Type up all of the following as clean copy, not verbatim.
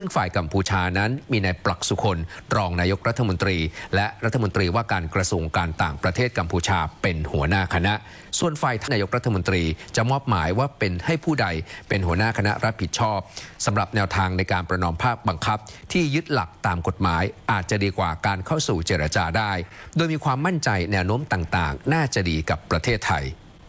ซึ่งฝ่ายกัมพูชานั้นมีนายปลักษณ์สุคนรองนายกรัฐมนตรีและรัฐมนตรีว่าการกระทรวงการต่างประเทศกัมพูชาเป็นหัวหน้าคณะส่วนฝ่ายนายกรัฐมนตรีจะมอบหมายว่าเป็นให้ผู้ใดเป็นหัวหน้าคณะรับผิดชอบสำหรับแนวทางในการประนอมภาคบังคับที่ยึดหลักตามกฎหมายอาจจะดีกว่าการเข้าสู่เจรจาได้โดยมีความมั่นใจแนวโน้มต่างๆน่าจะดีกับประเทศไทย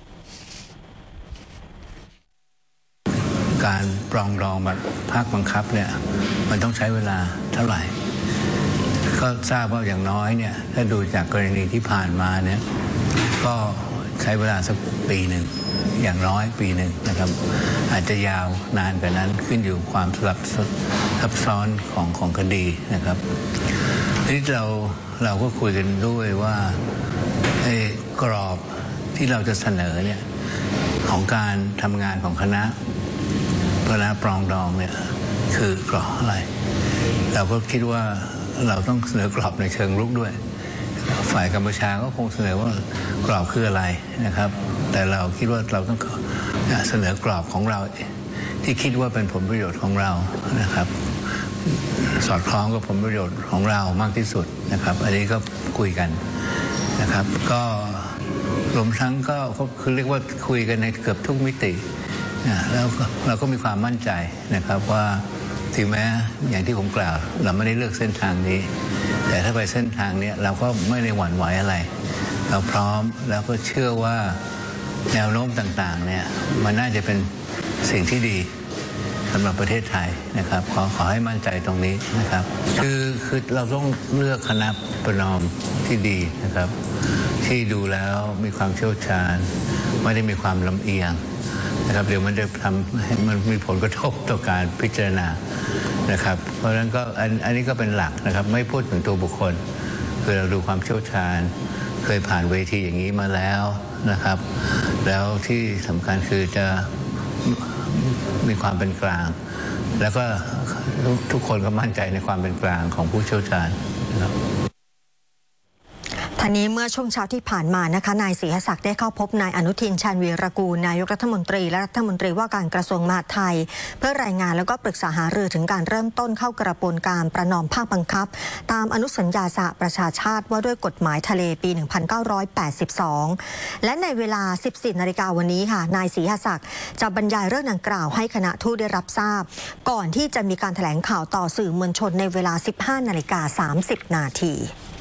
การปรองดองภาคบังคับเนี่ยมันต้องใช้เวลาเท่าไหร่ก็ทราบว่าอย่างน้อยเนี่ยถ้าดูจากกรณีที่ผ่านมาเนี่ยก็ใช้เวลาสักปีหนึ่งอย่างน้อยปีหนึ่งนะครับอาจจะยาวนานกว่านั้นขึ้นอยู่ความซับซ้อนของคดีนะครับทีนี้เราก็คุยกันด้วยว่ากรอบที่เราจะเสนอเนี่ยของการทำงานของคณะปรองดองเนี่ยคือกรอบอะไรเราก็คิดว่าเราต้องเสนอกรอบในเชิงรุกด้วยฝ่ายกัมพูชาก็คงเสนอว่ากรอบคืออะไรนะครับแต่เราคิดว่าเราต้องเสนอกรอบของเราที่คิดว่าเป็นผลประโยชน์ของเรานะครับสอดคล้องกับผลประโยชน์ของเรามากที่สุดนะครับอันนี้ก็คุยกันนะครับก็รวมทั้งก็คือเรียกว่าคุยกันในเกือบทุกมิติแล้วเราก็มีความมั่นใจนะครับว่าถึงแม้อย่างที่ผมกล่าวเราไม่ได้เลือกเส้นทางนี้แต่ถ้าไปเส้นทางนี้เราก็ไม่ได้หวั่นไหวอะไรเราพร้อมแล้วก็เชื่อว่าแนวโน้มต่างๆเนี่ยมันน่าจะเป็นสิ่งที่ดีสำหรับประเทศไทยนะครับขอให้มั่นใจตรงนี้นะครับคือเราต้องเลือกคณะประนอมที่ดีนะครับที่ดูแล้วมีความเชี่ยวชาญไม่ได้มีความลำเอียงนะครับเดี๋ยวมันจะทำให้มันมีผลกระทบต่อการพิจารณานะครับเพราะฉะนั้นก็อันนี้ก็เป็นหลักนะครับไม่พูดถึงตัวบุคคลคือเราดูความเชี่ยวชาญเคยผ่านเวทีอย่างนี้มาแล้วนะครับแล้วที่สำคัญคือจะมีความเป็นกลางแล้วก็ทุกคนก็มั่นใจในความเป็นกลางของผู้เชี่ยวชาญนะครับท่านี้เมื่อช่วงเช้าที่ผ่านมานะคะนายศรีหศักดิ์ได้เข้าพบนายอนุทินชาญวีรกูลนายกรัฐมนตรีและรัฐมนตรีว่าการกระทรวงมหาดไทยเพื่อรายงานแล้วก็ปรึกษาหารือถึงการเริ่มต้นเข้ากระบวนการประนอมภาคบังคับตามอนุสัญญาสหประชาชาติว่าด้วยกฎหมายทะเลปี 1982 และในเวลา 14 นาฬิกาวันนี้ค่ะนายศรีหศักดิ์จะบรรยายเรื่องดังกล่าวให้คณะทูตได้รับทราบก่อนที่จะมีการแถลงข่าวต่อสื่อมวลชนในเวลา 15:30 นาที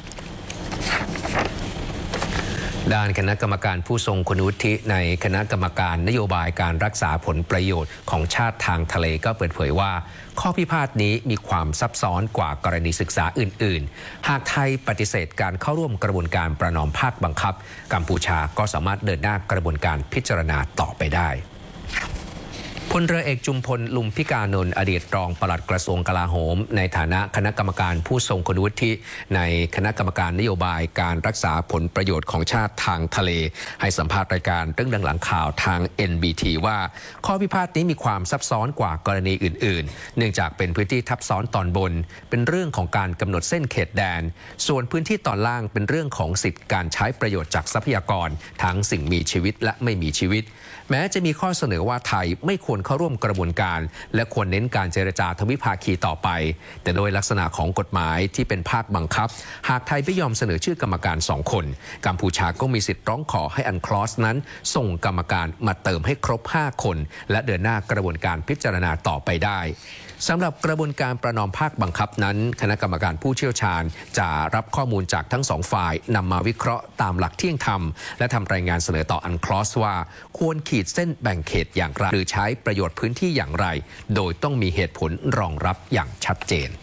ด้านคณะกรรมการผู้ทรงคุณวุฒิในคณะกรรมการนโยบายการรักษาผลประโยชน์ของชาติทางทะเลก็เปิดเผยว่าข้อพิพาทนี้มีความซับซ้อนกว่ากรณีศึกษาอื่นๆหากไทยปฏิเสธการเข้าร่วมกระบวนการประนอมภาคบังคับกัมพูชาก็สามารถเดินหน้ากระบวนการพิจารณาต่อไปได้พลเรือเอกจุมพลลุมพิกานนท์อดีตรองปลัดกระทรวงกลาโหมในฐานะคณะกรรมการผู้ทรงคุณวุฒิในคณะกรรมการนโยบายการรักษาผลประโยชน์ของชาติทางทะเลให้สัมภาษณ์รายการเรื่องดังหลังข่าวทาง NBT ว่าข้อพิพาทนี้มีความซับซ้อนกว่ากรณีอื่นๆเนื่องจากเป็นพื้นที่ทับซ้อนตอนบนเป็นเรื่องของการกำหนดเส้นเขตแดนส่วนพื้นที่ตอนล่างเป็นเรื่องของสิทธิการใช้ประโยชน์จากทรัพยากรทั้งสิ่งมีชีวิตและไม่มีชีวิตแม้จะมีข้อเสนอว่าไทยไม่ควรเข้าร่วมกระบวนการและควรเน้นการเจรจาทวิภาคีต่อไปแต่โดยลักษณะของกฎหมายที่เป็นภาคบังคับหากไทยไม่ยอมเสนอชื่อกรรมการ2 คนกัมพูชาก็มีสิทธิ์ร้องขอให้อันคลอสนั้นส่งกรรมการมาเติมให้ครบ5 คนและเดินหน้ากระบวนการพิจารณาต่อไปได้สำหรับกระบวนการประนอมภาคบังคับนั้นคณะกรรมการผู้เชี่ยวชาญจะรับข้อมูลจากทั้ง2 ฝ่ายนำมาวิเคราะห์ตามหลักเที่ยงธรรมและทำรายงานเสนอต่ออันคลอสว่าควรขีดเส้นแบ่งเขตอย่างไรหรือใช้ประโยชน์พื้นที่อย่างไรโดยต้องมีเหตุผลรองรับอย่างชัดเจน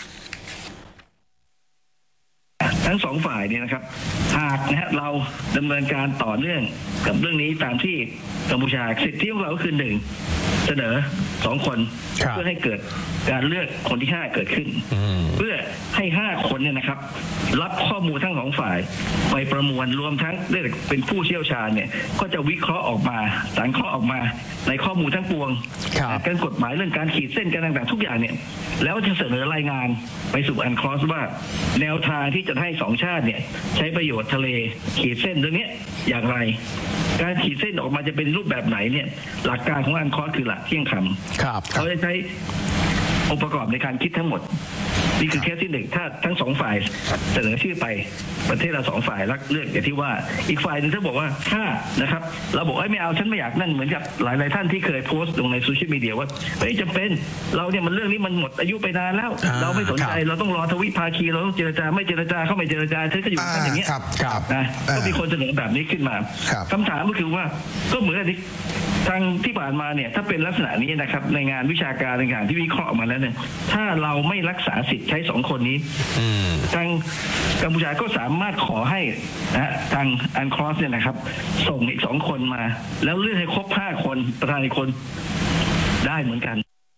ทั้ง2 ฝ่ายเนี่ยนะครับหากเราดำเนินการต่อเนื่องกับเรื่องนี้ตามที่กัมพูชาสิทธิของเราก็คือ1เสนอ2 คนเพื่อให้เกิดการเลือกคนที่5เกิดขึ้นเพื่อให้5 คนเนี่ยนะครับรับข้อมูลทั้ง2 ฝ่ายไปประมวลรวมทั้งได้เป็นผู้เชี่ยวชาญเนี่ยก็จะวิเคราะห์ออกมาสังเคราะห์ออกมาในข้อมูลทั้งปวงการกฎหมายเรื่องการขีดเส้นการต่างๆทุกอย่างเนี่ยแล้วจะเสนอรายงานไปสู่อันคลอสว่าแนวทางที่จะให้2 ชาติเนี่ยใช้ประโยชน์ทะเลขีดเส้นตรงนี้อย่างไรการขีดเส้นออกมาจะเป็นรูปแบบไหนเนี่ยหลักการของอันคลอสคือหลักเที่ยงธรรมเขาจะใช้องค์ประกอบในการคิดทั้งหมดนี่คือเคสที่หนึ่งถ้าทั้งสองฝ่ายเสนอชื่อไปประเทศเราสองฝ่ายรักเลือกอย่างที่ว่าอีกฝ่ายนึงถ้าบอกว่าถ้านะครับเราบอกไม่เอาฉันไม่อยากนั่นเหมือนกับหลายๆท่านที่เคยโพสต์ลงในโซเชียลมีเดียว่าไม่จำเป็นเราเนี่ยมันเรื่องนี้มันหมดอายุไปนานแล้วเราไม่สนใจเราต้องรอทวิภาคีเราต้องเจรจาไม่เจรจาเข้าไม่เจรจาเธอก็อยู่กันอย่างเงี้ยนะก็มีคนเสนอแบบนี้ขึ้นมาคำถามก็คือว่าก็เหมือนกันทางที่ผ่านมาเนี่ยถ้าเป็นลักษณะนี้นะครับในงานวิชาการต่างๆที่วิเคราะห์ออกมาแล้วเนี่ยถ้าเราไม่รักษาสิทธิ์ใช้2คนนี้ทางกัมพูชาก็สามารถขอให้นะทางอันครอสเนี่ยนะครับส่งอีก2คนมาแล้วเลือกให้ครบ5คนประธานอีกคนได้เหมือนกัน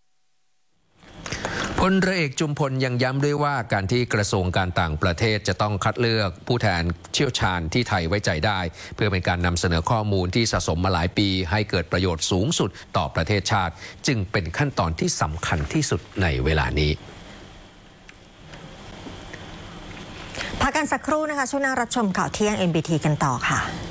พลเรือเอกจุมพลยังย้ำด้วยว่าการที่กระทรวงการต่างประเทศจะต้องคัดเลือกผู้แทนเชี่ยวชาญที่ไทยไว้ใจได้เพื่อเป็นการนำเสนอข้อมูลที่สะสมมาหลายปีให้เกิดประโยชน์สูงสุดต่อประเทศชาติจึงเป็นขั้นตอนที่สำคัญที่สุดในเวลานี้พักกันสักครู่นะคะช่วงหน้ารับชมข่าวเที่ยง NBT กันต่อค่ะ